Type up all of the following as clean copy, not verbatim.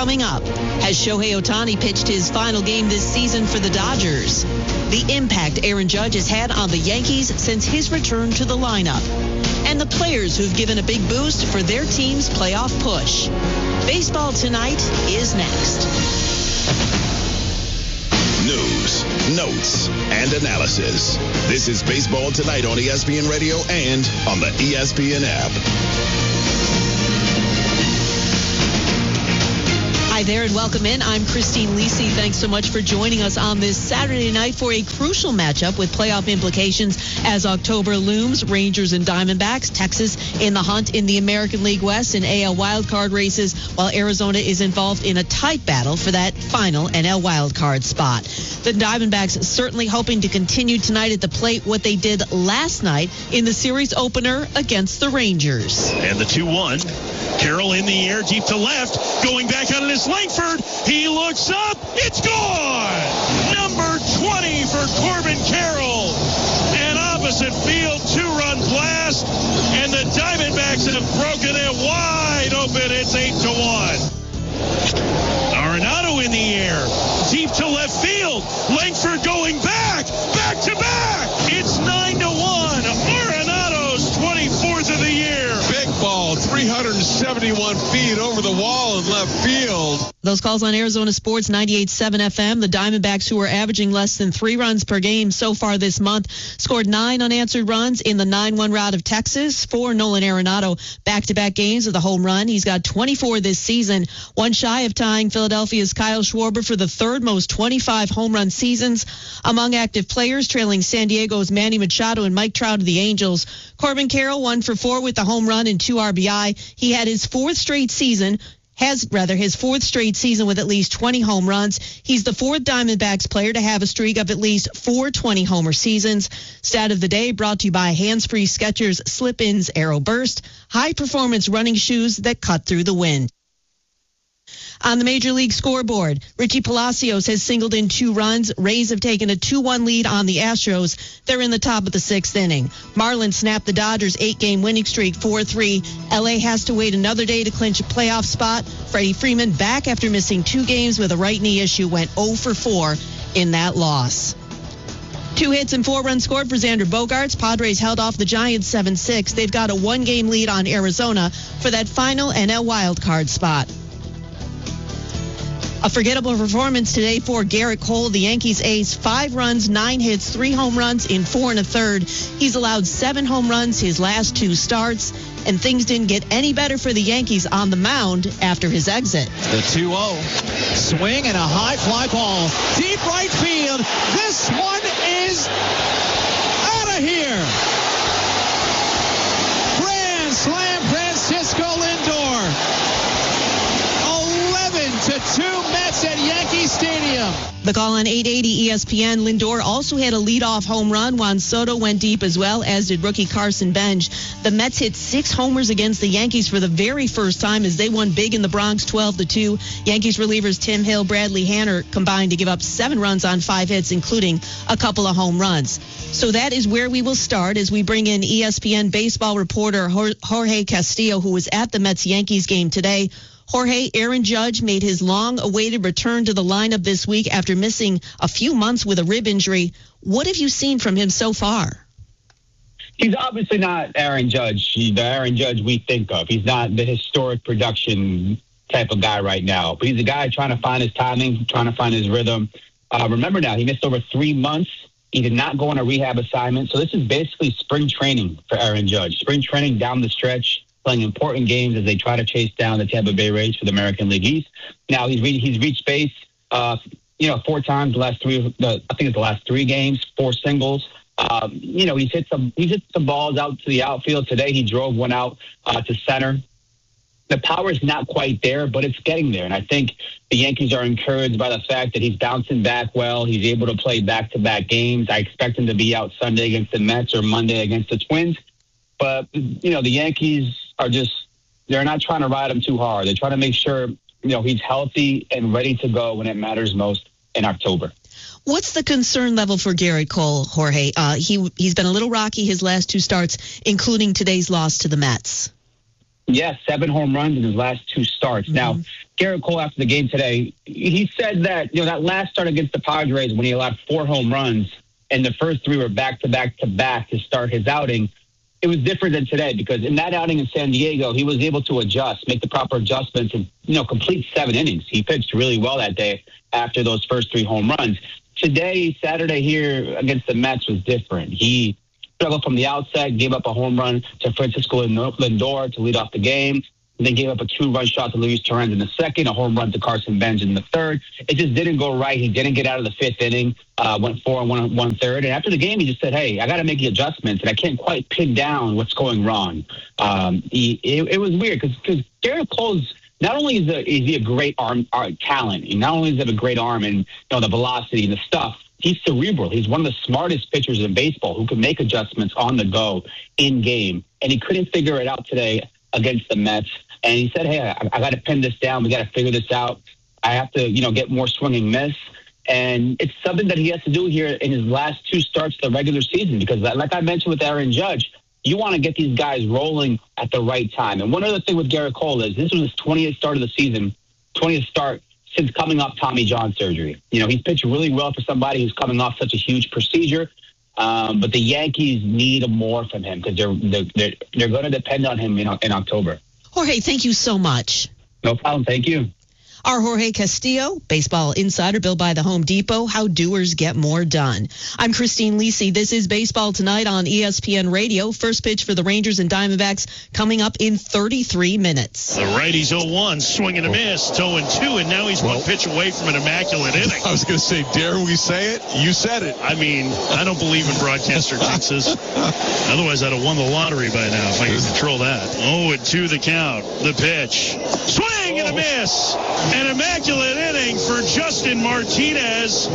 Coming up, has Shohei Ohtani pitched his final game this season for the Dodgers? The impact Aaron Judge has had on the Yankees since his return to the lineup. And the players who've given a big boost for their team's playoff push. Baseball Tonight is next. News, notes, and analysis. This is Baseball Tonight on ESPN Radio and on the ESPN app. Hi there and welcome in. I'm Christine Lisi. Thanks so much for joining us on this Saturday night for a crucial matchup with playoff implications as October looms. Rangers and Diamondbacks, Texas in the hunt in the American League West and AL wildcard races, while Arizona is involved in a tight battle for that final NL wildcard spot. The Diamondbacks certainly hoping to continue tonight at the plate what they did last night in the series opener against the Rangers. And the 2-1. Carroll in the air, deep to left, going back on it is Langford. He looks up, it's gone! Number 20 for Corbin Carroll. An opposite field 2-run blast, and the Diamondbacks have broken it wide open. It's 8-1. Arenado in the air, deep to left field. Langford going back to back. It's 9-1. Arenado's 24th of the year. Big ball, 371 feet over the wall in left field. Those calls on Arizona Sports 98.7 FM. The Diamondbacks, who are averaging less than 3 runs per game so far this month, scored 9 unanswered runs in the 9-1 rout of Texas. For Nolan Arenado, back-to-back games with a home run. He's got 24 this season, one shy of tying Philadelphia's Kyle Schwarber for the third most 25 home run seasons among active players, trailing San Diego's Manny Machado and Mike Trout of the Angels. Corbin Carroll 1 for 4 with the home run and 2 RBI. He had his fourth straight season with at least 20 home runs. He's the fourth Diamondbacks player to have a streak of at least 4 20-homer seasons. Stat of the day brought to you by Hands-Free Skechers Slip-Ins Aero Burst, high-performance running shoes that cut through the wind. On the Major League scoreboard, Richie Palacios has singled in 2 runs. Rays have taken a 2-1 lead on the Astros. They're in the top of the 6th inning. Marlins snapped the Dodgers' 8-game winning streak 4-3. LA has to wait another day to clinch a playoff spot. Freddie Freeman, back after missing 2 games with a right knee issue, went 0 for 4 in that loss. 2 hits and 4 runs scored for Xander Bogaerts. Padres held off the Giants 7-6. They've got a 1-game lead on Arizona for that final NL wildcard spot. A forgettable performance today for Gerrit Cole, the Yankees ace. 5 runs, 9 hits, 3 home runs in 4 1/3. He's allowed 7 home runs his last 2 starts, and things didn't get any better for the Yankees on the mound after his exit. The 2-0. Swing and a high fly ball. Deep right field. This one is out of here. Grand slam, Francisco Lindor. 11-2 Mets at Yankee Stadium. The call on 880 ESPN. Lindor also had a leadoff home run. Juan Soto went deep as well, as did rookie Carson Bench. The Mets hit 6 homers against the Yankees for the very first time as they won big in the Bronx 12-2. Yankees relievers Tim Hill, Bradley Hanner combined to give up 7 runs on 5 hits, including a couple of home runs. So that is where we will start as we bring in ESPN baseball reporter Jorge Castillo, who was at the Mets-Yankees game today. Jorge, Aaron Judge made his long-awaited return to the lineup this week after missing a few months with a rib injury. What have you seen from him so far? He's obviously not Aaron Judge, the Aaron Judge we think of. He's not the historic production type of guy right now. But he's a guy trying to find his timing, trying to find his rhythm. Remember now, he missed over 3 months. He did not go on a rehab assignment. So this is basically spring training for Aaron Judge. Spring training down the stretch, playing important games as they try to chase down the Tampa Bay Rays for the American League East. Now he's reached base, 4 times the last 3. I think it's the last 3 games, 4 singles. He's hit some balls out to the outfield today. He drove one out to center. The power is not quite there, but it's getting there. And I think the Yankees are encouraged by the fact that he's bouncing back well. He's able to play back-to-back games. I expect him to be out Sunday against the Mets or Monday against the Twins. But, the Yankees are they're not trying to ride him too hard. They're trying to make sure, he's healthy and ready to go when it matters most in October. What's the concern level for Gerrit Cole, Jorge? He's been a little rocky his last 2 starts, including today's loss to the Mets. Yes, 7 home runs in his last 2 starts. Mm-hmm. Now, Garrett Cole, after the game today, he said that, that last start against the Padres when he allowed 4 home runs and the first 3 were back-to-back to start his outing, it was different than today because in that outing in San Diego, he was able to adjust, make the proper adjustments, and, complete 7 innings. He pitched really well that day after those first 3 home runs. Today, Saturday here against the Mets was different. He struggled from the outset, gave up a home run to Francisco Lindor to lead off the game, and then gave up a 2-run shot to Luis Torrens in the second, a home run to Carson Benz in the third. It just didn't go right. He didn't get out of the 5th inning, went 4 1/3. And after the game, he just said, hey, I got to make the adjustments, and I can't quite pin down what's going wrong. It was weird because Garrett Cole's, not only is he a great arm talent, and not only does he have a great arm and the velocity and the stuff, he's cerebral. He's one of the smartest pitchers in baseball who can make adjustments on the go in game. And he couldn't figure it out today against the Mets. And he said, hey, I got to pin this down. We got to figure this out. I have to, get more swing and miss. And it's something that he has to do here in his last 2 starts of the regular season because, like I mentioned with Aaron Judge, you want to get these guys rolling at the right time. And one other thing with Garrett Cole is this was his 20th start of the season, 20th start since coming off Tommy John surgery. He's pitched really well for somebody who's coming off such a huge procedure. But the Yankees need more from him because they're going to depend on him in October. Jorge, thank you so much. No problem. Thank you. Our Jorge Castillo, baseball insider, built by the Home Depot, how doers get more done. I'm Christine Lisi. This is Baseball Tonight on ESPN Radio. First pitch for the Rangers and Diamondbacks coming up in 33 minutes. The righty's 0-1, swing and a miss, 0-2, and now he's one pitch away from an immaculate inning. I was going to say, dare we say it? You said it. I mean, I don't believe in broadcaster jinxes. Otherwise, I'd have won the lottery by now if I could control that. 0-2 the count. The pitch. Swing and a miss. An immaculate inning for Justin Martinez.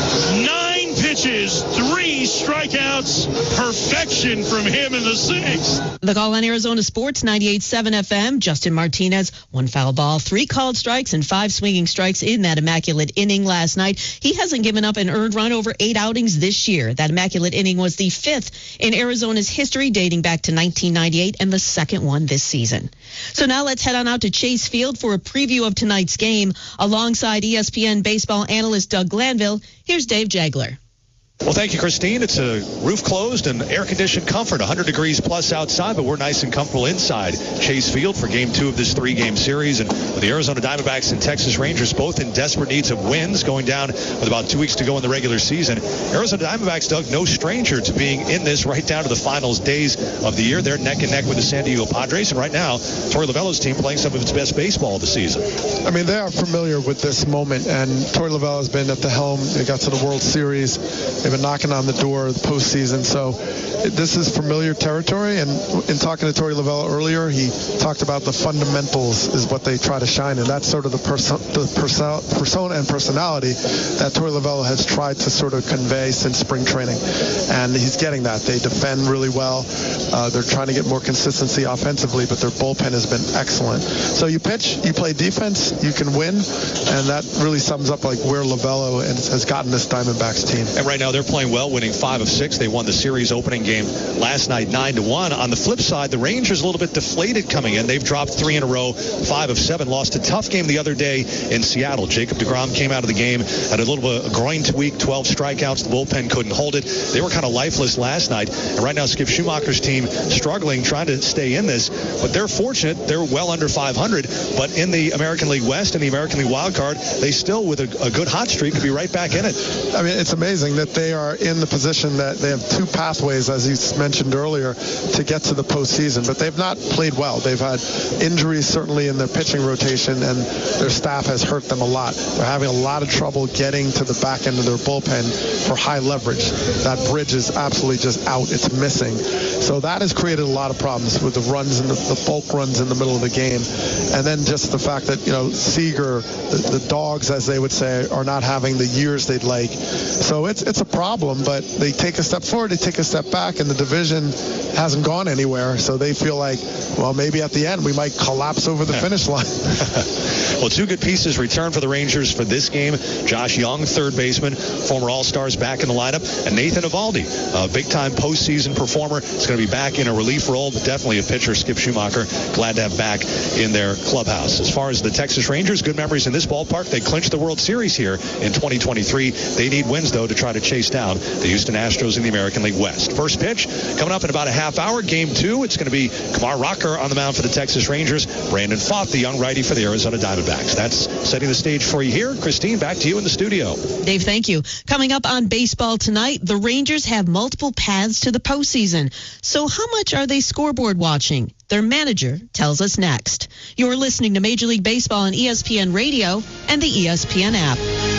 9 pitches, 3 strikeouts. Perfection from him in the 6th. The call on Arizona Sports 98.7 FM. Justin Martinez, 1 foul ball, 3 called strikes, and 5 swinging strikes in that immaculate inning last night. He hasn't given up an earned run over 8 outings this year. That immaculate inning was the 5th in Arizona's history, dating back to 1998, and the 2nd one this season. So now let's head on out to Chase Field for a preview of tonight's game. Alongside ESPN baseball analyst Doug Glanville, here's Dave Jagler. Well, thank you, Christine. It's a roof closed and air-conditioned comfort, 100 degrees plus outside, but we're nice and comfortable inside Chase Field for Game 2 of this 3-game series. And with the Arizona Diamondbacks and Texas Rangers both in desperate needs of wins, going down with about 2 weeks to go in the regular season, Arizona Diamondbacks, Doug, no stranger to being in this right down to the finals days of the year. They're neck and neck with the San Diego Padres, and right now, Torey Lovullo's team playing some of its best baseball of the season. I mean, they are familiar with this moment, and Torey Lovullo's been at the helm. They got to the World Series. They've been knocking on the door of the postseason. So this is familiar territory. And in talking to Torey Lovullo earlier, he talked about the fundamentals is what they try to shine. And that's sort of the persona and personality that Torey Lovullo has tried to sort of convey since spring training. And he's getting that. They defend really well. They're trying to get more consistency offensively, but their bullpen has been excellent. So you pitch, you play defense, you can win. And that really sums up like where Lovullo has gotten this Diamondbacks team. And right now they're playing well, winning 5 of 6. They won the series opening game last night 9-1. On the flip side, the Rangers a little bit deflated coming in. They've dropped 3 in a row, 5 of 7. Lost a tough game the other day in Seattle. Jacob deGrom came out of the game, had a little bit of a groin tweak, 12 strikeouts. The bullpen couldn't hold it. They were kind of lifeless last night. And right now, Skip Schumacher's team struggling, trying to stay in this. But they're fortunate. They're well under 500. But in the American League West and the American League Wild Card, they still, with a good hot streak, could be right back in it. I mean, it's amazing that they are in the position that they have 2 pathways, as you mentioned earlier, to get to the postseason. But they've not played well. They've had injuries, certainly, in their pitching rotation, and their staff has hurt them a lot. They're having a lot of trouble getting to the back end of their bullpen for high leverage. That bridge is absolutely just out. It's missing. So that has created a lot of problems with the runs and the bulk runs in the middle of the game. And then just the fact that, Seager, the dogs, as they would say, are not having the years they'd like. So it's a problem, but they take a step forward, they take a step back. back, and the division hasn't gone anywhere. So they feel like, well, maybe at the end we might collapse over the finish line. Well, two good pieces return for the Rangers for this game. Josh Young, third baseman, former All-Stars, back in the lineup. And Nathan Eovaldi, a big-time postseason performer, is going to be back in a relief role, but definitely a pitcher. Skip Schumacher, glad to have back in their clubhouse. As far as the Texas Rangers, good memories in this ballpark. They clinched the World Series here in 2023. They need wins, though, to try to chase down the Houston Astros in the American League West. First pitch coming up in about a half hour. Game 2, it's going to be Kumar Rocker on the mound for the Texas Rangers. Brandon Pfaadt, the young righty for the Arizona Diamondbacks. That's setting the stage for you here. Christine, back to you in the studio. Dave, thank you. Coming up on baseball tonight, the Rangers have multiple paths to the postseason. So how much are they scoreboard watching? Their manager tells us next. You're listening to Major League Baseball on ESPN Radio and the ESPN app.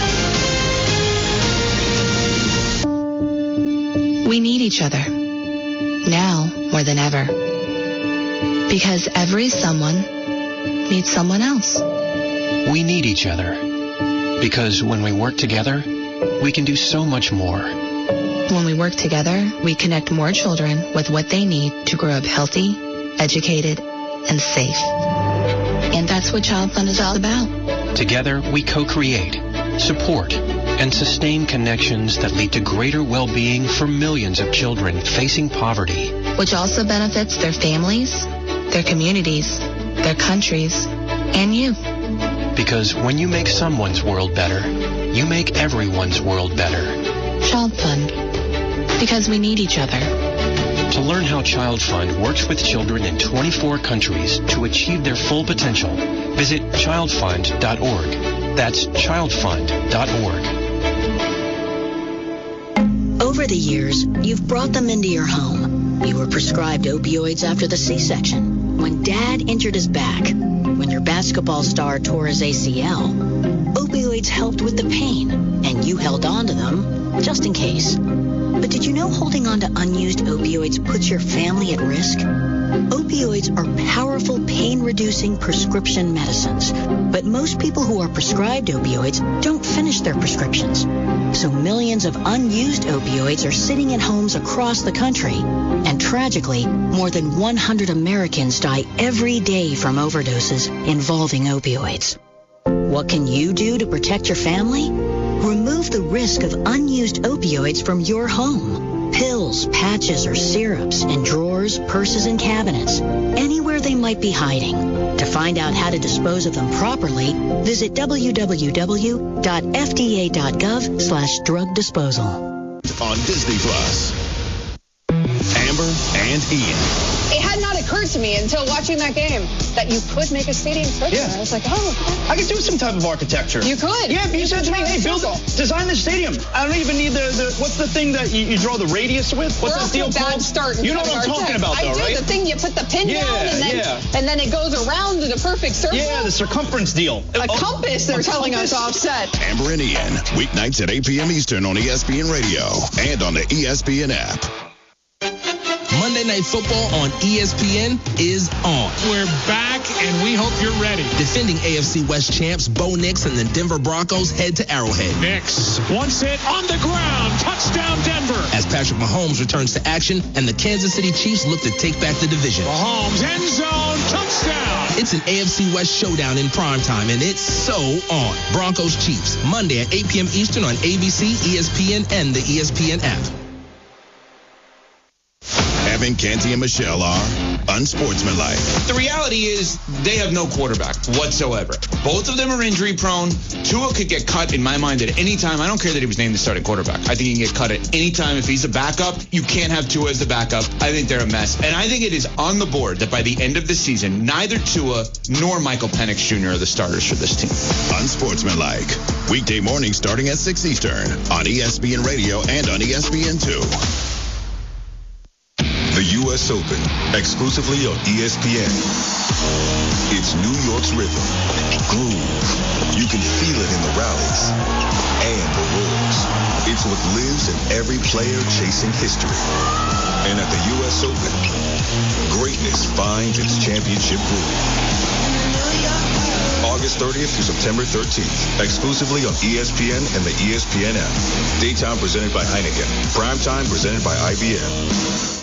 We need each other, now more than ever. Because every someone needs someone else. We need each other, because when we work together, we can do so much more. When we work together, we connect more children with what they need to grow up healthy, educated, and safe. And that's what Child Fund is all about. Together, we co-create, support, and sustain connections that lead to greater well-being for millions of children facing poverty. Which also benefits their families, their communities, their countries, and you. Because when you make someone's world better, you make everyone's world better. Child Fund. Because we need each other. To learn how Child Fund works with children in 24 countries to achieve their full potential, visit childfund.org. That's childfund.org. Over the years, you've brought them into your home. You were prescribed opioids after the C-section, when Dad injured his back, when your basketball star tore his ACL. Opioids helped with the pain, and you held on to them just in case. But did you know holding on to unused opioids puts your family at risk? Opioids are powerful pain-reducing prescription medicines, but most people who are prescribed opioids don't finish their prescriptions. So millions of unused opioids are sitting in homes across the country. And tragically, more than 100 Americans die every day from overdoses involving opioids. What can you do to protect your family? Remove the risk of unused opioids from your home. Pills, patches, or syrups in drawers, purses, and cabinets, anywhere they might be hiding. To find out how to dispose of them properly, visit www.fda.gov/drug disposal. On Disney Plus, Amber and Ian. It had not occurred to me until watching that game that you could make a stadium circular. Yeah. I was like, oh, I could do some type of architecture. You could. Yeah, if you said to me, hey, design the stadium. I don't even need the what's the thing that you draw the radius with? What's that deal called? Start you know what I'm talking about, though, right? I do. The thing you put the pin down and then it goes around in a perfect circle. Yeah, the circumference deal. A compass, they're telling us offset. Amber and Ian, weeknights at 8 p.m. Eastern on ESPN Radio and on the ESPN app. Monday Night Football on ESPN is on. We're back, and we hope you're ready. Defending AFC West champs Bo Nix and the Denver Broncos head to Arrowhead. Nix wants it on the ground. Touchdown, Denver. As Patrick Mahomes returns to action and the Kansas City Chiefs look to take back the division. Mahomes, end zone, touchdown. It's an AFC West showdown in primetime, and it's so on. Broncos Chiefs, Monday at 8 p.m. Eastern on ABC, ESPN, and the ESPN app. Evan, Canty, and Michelle are unsportsmanlike. The reality is they have no quarterback whatsoever. Both of them are injury prone. Tua could get cut, in my mind, at any time. I don't care that he was named the starting quarterback. I think he can get cut at any time. If he's a backup, you can't have Tua as the backup. I think they're a mess. And I think it is on the board that by the end of the season, neither Tua nor Michael Penix Jr. are the starters for this team. Unsportsmanlike. Weekday morning starting at 6 Eastern on ESPN Radio and on ESPN2. The U.S. Open, exclusively on ESPN. It's New York's rhythm, groove. You can feel it in the rallies and the roars. It's what lives in every player chasing history. And at the U.S. Open, greatness finds its championship groove. August 30th through September 13th, exclusively on ESPN and the ESPN app. Daytime presented by Heineken. Primetime presented by IBM.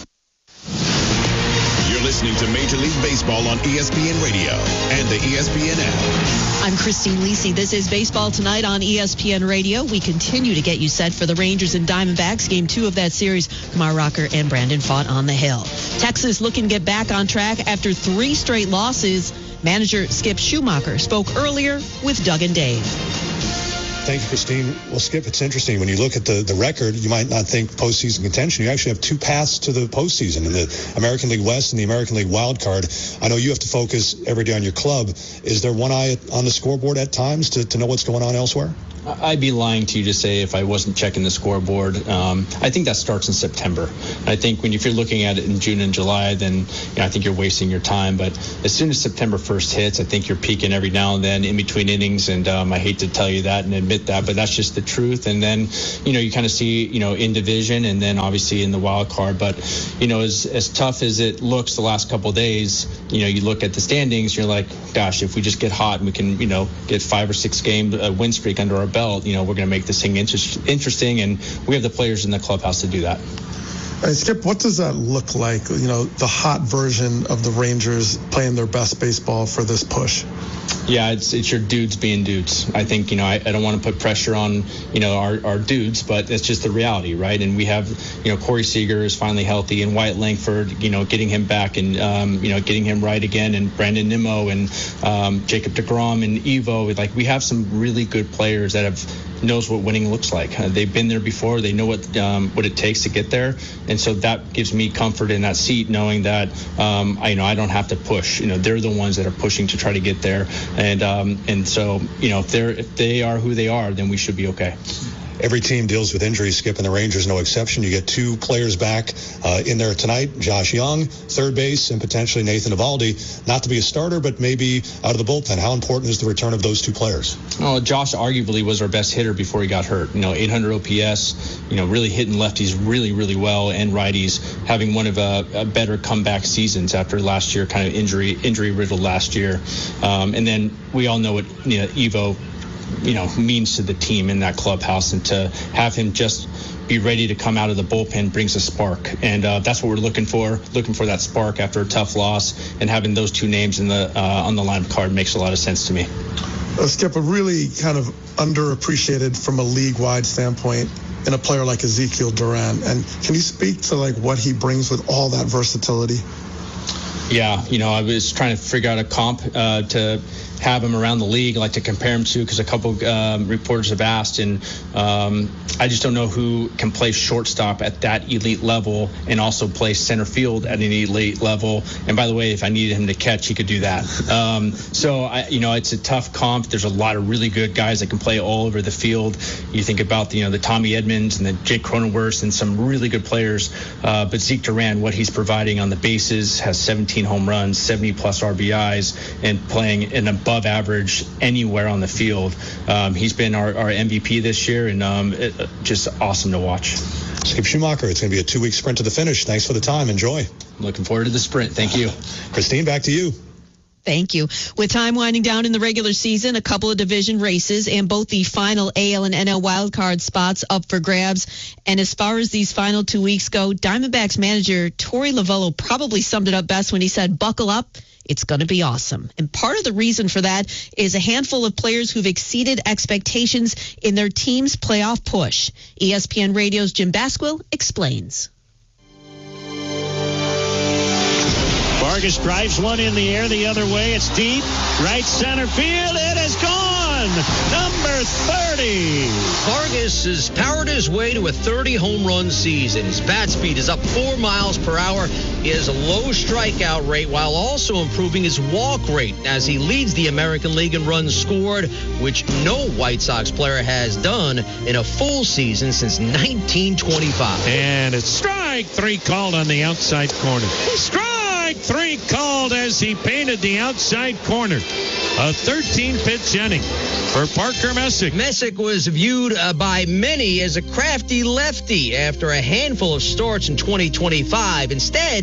You're listening to Major League Baseball on ESPN Radio and the ESPN app. I'm Christine Lisi. This is Baseball Tonight on ESPN Radio. We continue to get you set for the Rangers and Diamondbacks. Game 2 of that series, Kumar Rocker and Brandon Pfaadt on the hill. Texas looking to get back on track after 3 straight losses. Manager Skip Schumacher spoke earlier with Doug and Dave. Thank you, Christine. Well, Skip, it's interesting. When you look at the record, you might not think postseason contention. You actually have 2 paths to the postseason in the American League West and the American League Wild Card. I know you have to focus every day on your club. Is there one eye on the scoreboard at times to know what's going on elsewhere? I'd be lying to you to say if I wasn't checking the scoreboard. I think that starts in September. I think if you're looking at it in June and July, then I think you're wasting your time. But as soon as September 1st hits, I think you're peaking every now and then in between innings. And I hate to tell you that and admit that, but that's just the truth. And then, you kind of see, in division and then obviously in the wild card. But, as tough as it looks the last couple of days, you look at the standings, you're like, gosh, if we just get hot and we can, get 5 or 6 game win streak under our belt, we're going to make this thing interesting, and we have the players in the clubhouse to do that. Hey, Skip, what does that look like? The hot version of the Rangers playing their best baseball for this push. Yeah, it's your dudes being dudes. I think, I don't want to put pressure on, our dudes, but it's just the reality, right? And we have, Corey Seager is finally healthy, and Wyatt Langford, getting him back and, getting him right again, and Brandon Nimmo and Jacob deGrom and Evo. Like, we have some really good players that knows what winning looks like. They've been there before. They know what it takes to get there. And so that gives me comfort in that seat, knowing that, I don't have to push. They're the ones that are pushing to try to get there. And so, if they are who they are, then we should be okay. Every team deals with injuries, Skip, and the Rangers no exception. You get 2 players back in there tonight. Josh Young, third base, and potentially Nathan Eovaldi, not to be a starter, but maybe out of the bullpen. How important is the return of those 2 players? Well, Josh arguably was our best hitter before he got hurt. 800 OPS, really hitting lefties really, really well, and righties, having one of a better comeback seasons after last year, kind of injury riddled last year. And then we all know what Evo means to the team in that clubhouse, and to have him just be ready to come out of the bullpen brings a spark, and that's what we're looking for that spark after a tough loss, and having those 2 names in the on the lineup card makes a lot of sense to me. Skip, a really kind of underappreciated from a league-wide standpoint in a player like Ezekiel Duran, and can you speak to what he brings with all that versatility? Yeah, I was trying to figure out a comp to have him around the league, like to compare him to, because a couple reporters have asked, and I just don't know who can play shortstop at that elite level and also play center field at an elite level. And by the way, if I needed him to catch, he could do that. So it's a tough comp. There's a lot of really good guys that can play all over the field. You think about the Tommy Edmonds and the Jake Cronenworth and some really good players. But Zeke Duran, what he's providing on the bases, has 17 home runs, 70 plus RBIs, and playing an above average anywhere on the field. He's been our MVP this year, and just awesome to watch. Skip Schumacher, it's going to be a 2-week sprint to the finish. Thanks for the time. Enjoy. I'm looking forward to the sprint. Thank you. Christine, back to you. Thank you. With time winding down in the regular season, a couple of division races, and both the final AL and NL wildcard spots up for grabs. And as far as these final 2 weeks go, Diamondbacks manager Torey Lovullo probably summed it up best when he said, buckle up. It's going to be awesome. And part of the reason for that is a handful of players who've exceeded expectations in their team's playoff push. ESPN Radio's Jim Basquill explains. Vargas drives one in the air the other way. It's deep. Right center field. It is gone. Number 30. Vargas has powered his way to a 30 home run season. His bat speed is up 4 miles per hour. He has a low strikeout rate while also improving his walk rate as he leads the American League in runs scored, which no White Sox player has done in a full season since 1925. And it's strike 3 called on the outside corner. Strike 3 called as he painted the outside corner. A 13-pitch inning for Parker Messick. Messick was viewed by many as a crafty lefty after a handful of starts in 2025. Instead,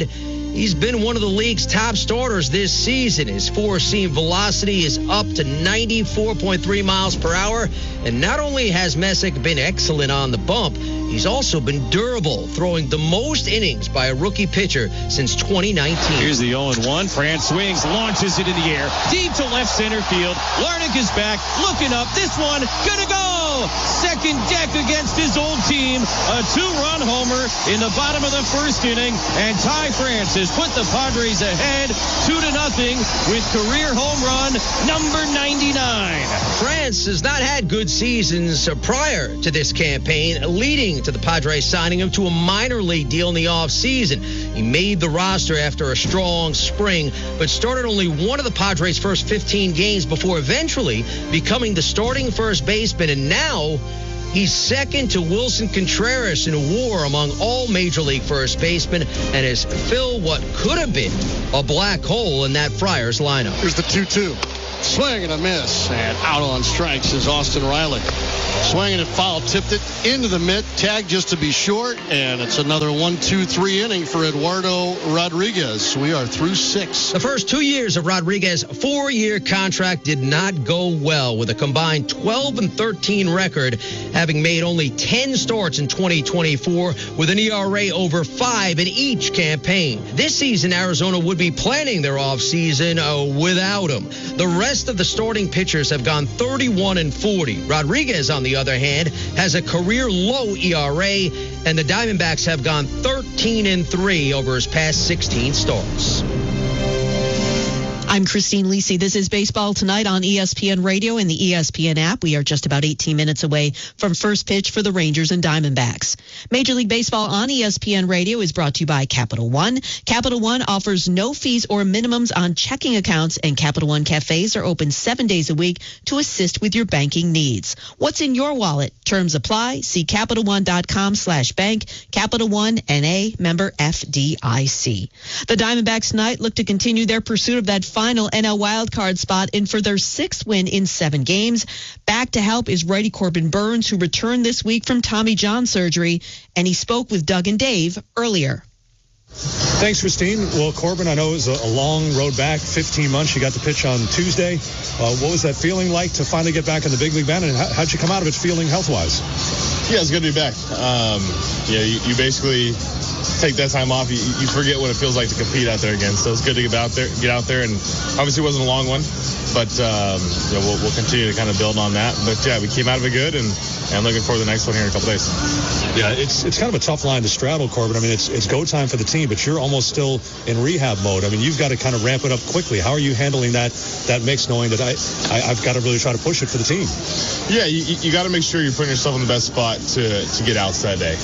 He's been one of the league's top starters this season. His four-seam velocity is up to 94.3 miles per hour. And not only has Messick been excellent on the bump, he's also been durable, throwing the most innings by a rookie pitcher since 2019. Here's the 0-1. France swings, launches it in the air, deep to left center field. Larnach is back, looking up. This one, gonna go! Second deck against his old team. A two-run homer in the bottom of the first inning. And Ty France has put the Padres ahead 2-0 with career home run number 99. France has not had good seasons prior to this campaign, leading to the Padres signing him to a minor league deal in the offseason. He made the roster after a strong spring, but started only one of the Padres' first 15 games before eventually becoming the starting first baseman. And now he's second to Wilson Contreras in WAR among all Major League first basemen and has filled what could have been a black hole in that Friars lineup. Here's the 2-2. Swing and a miss, and out on strikes is Austin Riley. Swinging and foul, tipped it into the mitt, tagged just to be short, and it's another 1-2-3 inning for Eduardo Rodriguez. We are through 6. The first 2 years of Rodriguez's 4-year contract did not go well, with a combined 12-13 record, having made only 10 starts in 2024 with an ERA over 5 in each campaign. This season, Arizona would be planning their offseason without him. The rest of the starting pitchers have gone 31-40. Rodriguez, on the other hand, has a career low ERA, and the Diamondbacks have gone 13-3 over his past 16 starts. I'm Christine Lisi. This is Baseball Tonight on ESPN Radio and the ESPN app. We are just about 18 minutes away from first pitch for the Rangers and Diamondbacks. Major League Baseball on ESPN Radio is brought to you by Capital One. Capital One offers no fees or minimums on checking accounts, and Capital One cafes are open 7 days a week to assist with your banking needs. What's in your wallet? Terms apply. See CapitalOne.com/bank. Capital One, N.A., member FDIC. The Diamondbacks tonight look to continue their pursuit of that final NL wildcard spot in for their 6th win in 7 games. Back to help is righty Corbin Burnes, who returned this week from Tommy John surgery, and he spoke with Doug and Dave earlier. Thanks, Christine. Well, Corbin, I know it was a long road back, 15 months. You got to pitch on Tuesday. What was that feeling like to finally get back in the big league mound, and how'd you come out of it feeling health-wise? Yeah, it's good to be back. You basically take that time off. You forget what it feels like to compete out there again. So it's good to get out there, and obviously it wasn't a long one, but we'll continue to kind of build on that. But yeah, we came out of it good, and looking forward to the next one here in a couple days. Yeah, it's kind of a tough line to straddle, Corbin. I mean, it's go time for the team, but you're almost still in rehab mode. I mean, you've got to kind of ramp it up quickly. How are you handling that mix, knowing that I've got to really try to push it for the team? Yeah, you got to make sure you're putting yourself in the best spot to get outs that day.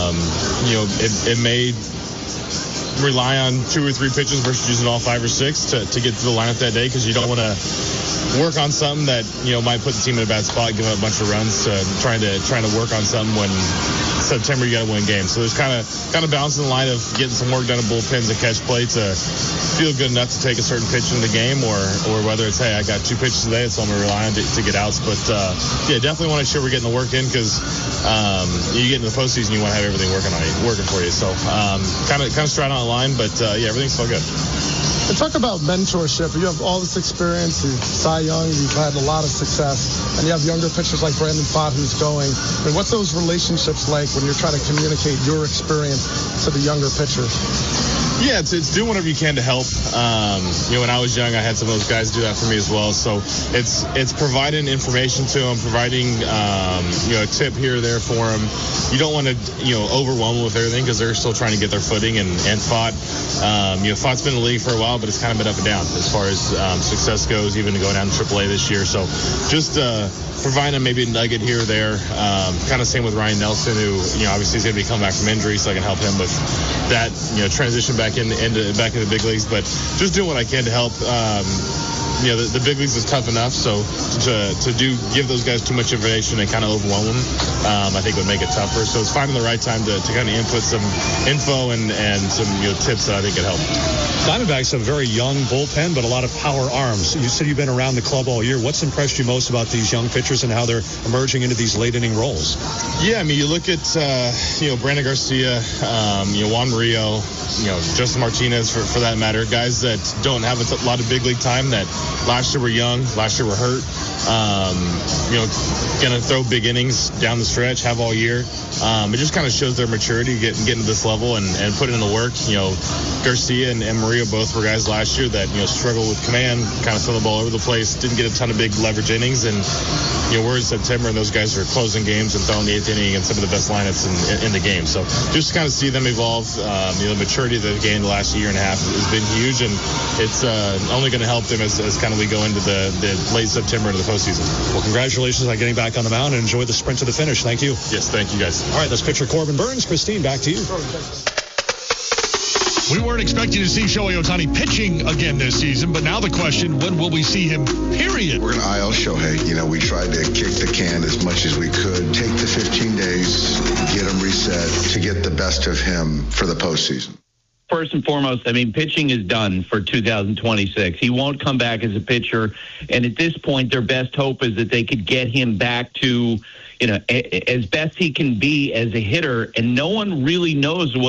It may rely on 2 or 3 pitches versus using all 5 or 6 to get to the lineup that day, because you don't want to work on something that might put the team in a bad spot, give up a bunch of runs, trying to work on something when September you got to win games. So there's kind of balancing the line of getting some work done at bullpens and catch play to feel good enough to take a certain pitch in the game, or whether it's, hey, I got 2 pitches today, so I'm going to rely on to get outs. But definitely want to make sure we're getting the work in, because you get into the postseason, you want to have everything working for you. So kind of straight on the line, but everything's still good. And talk about mentorship. You have all this experience. You're Cy Young. You've had a lot of success. And you have younger pitchers like Brandon Pfaadt who's going. I mean, what's those relationships like when you're trying to communicate your experience to the younger pitchers? Yeah, it's doing whatever you can to help. When I was young, I had some of those guys do that for me as well. So it's providing information to them, providing a tip here or there for them. You don't want to overwhelm them with everything, because they're still trying to get their footing. And Pfaadt, Pfaadt's been in the league for a while, but it's kind of been up and down as far as success goes, even to go down to AAA this year. So just providing them maybe a nugget here or there. Kind of same with Ryan Nelson, who obviously is going to be coming back from injury, so I can help him with that transition back into the big leagues. But just doing what I can to help the big leagues is tough enough. So to give those guys too much information and kind of overwhelm them, I think would make it tougher. So it's finding the right time to kind of input some info and some tips that I think could help. Diamondbacks have a very young bullpen, but a lot of power arms. You said you've been around the club all year. What's impressed you most about these young pitchers and how they're emerging into these late inning roles? Yeah, I mean, you look at Brandon Garcia, Juan Murillo, Justin Martinez for that matter, guys that don't have a lot of big league time, that last year were young, last year were hurt. Going to throw big innings down the stretch, have all year. It just kind of shows their maturity getting to this level and putting in the work. Garcia and Murillo both were guys last year that struggled with command, kind of throw the ball over the place, didn't get a ton of big leverage innings, and we're in September and those guys are closing games and throwing the eighth inning and some of the best lineups in the game. So just to kind of see them evolve, the maturity that they've gained the last year and a half has been huge, and it's only going to help them as kind of we go into the late September into the postseason. Well, congratulations on getting back on the mound and enjoy the sprint to the finish. Thank you. Yes, thank you guys. All right, that's pitcher Corbin Burnes. Christine, back to you. We weren't expecting to see Shohei Ohtani pitching again this season, but now the question, when will we see him, period? We're going to IL Shohei. We tried to kick the can as much as we could, take the 15 days, get him reset to get the best of him for the postseason. First and foremost, pitching is done for 2026. He won't come back as a pitcher, and at this point, their best hope is that they could get him back to, as best he can be as a hitter, and no one really knows what